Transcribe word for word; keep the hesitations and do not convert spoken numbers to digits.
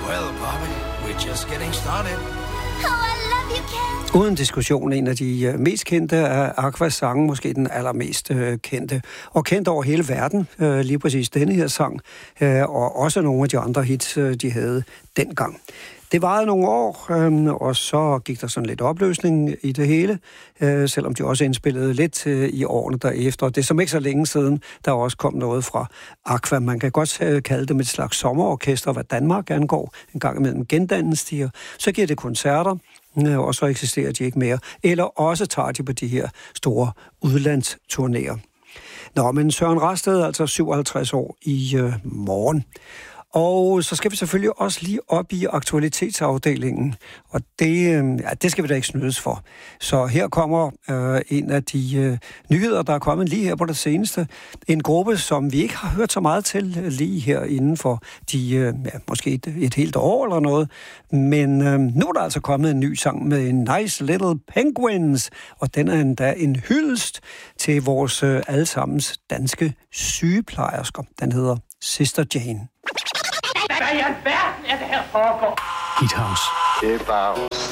Well, Bobby, we're just getting started. Oh, I love you, Ken. Uden diskussion en af de uh, mest kendte af Aquas sange, måske den allermest uh, kendte, og kendt over hele verden, uh, lige præcis denne her sang, uh, og også nogle af de andre hits, uh, de havde dengang. Det varede nogle år, øh, og så gik der sådan lidt opløsning i det hele, øh, selvom de også indspillede lidt øh, i årene derefter. Det er som ikke så længe siden, der også kom noget fra Aqua. Man kan godt øh, kalde dem et slags sommerorkester, hvad Danmark angår. En gang imellem gendannes de, så giver det koncerter, øh, og så eksisterer de ikke mere. Eller også tager de på de her store udlandsturnéer. Nå, men Søren Rasted er altså syvoghalvtreds år i øh, morgen. Og så skal vi selvfølgelig også lige op i aktualitetsafdelingen, og det, ja, det skal vi da ikke snydes for. Så her kommer øh, en af de øh, nyheder, der er kommet lige her på det seneste. En gruppe, som vi ikke har hørt så meget til lige her inden for de, øh, ja, måske et, et helt år eller noget. Men øh, nu er der altså kommet en ny sang med en Nice Little Penguins, og den er endda en hyldest til vores øh, allesammens danske sygeplejersker. Den hedder Sister Jane. Hvad i alverden er det her foregår? Hit House. Det er bare